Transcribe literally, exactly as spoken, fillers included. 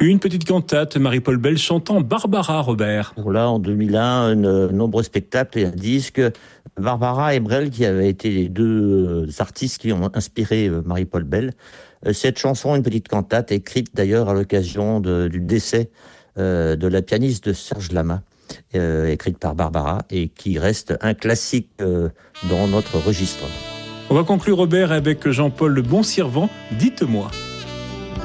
Une petite cantate, Marie-Paul Bell chantant Barbara, Robert. Là, en deux mille un, de nombreux spectacles et un disque. Barbara et Brel, qui avaient été les deux artistes qui ont inspiré Marie-Paul Bell. Cette chanson, une petite cantate, écrite d'ailleurs à l'occasion de, du décès euh, de la pianiste de Serge Lama, euh, écrite par Barbara, et qui reste un classique euh, dans notre registre. On va conclure, Robert, avec Jean-Paul Le Bon Servant, Dites-moi.